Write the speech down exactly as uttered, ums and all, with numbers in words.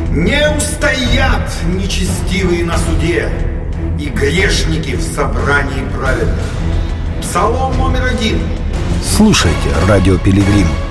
Не устоят нечестивые на суде, и грешники в собрании праведных. Псалом номер один. Слушайте радио Пилигрим.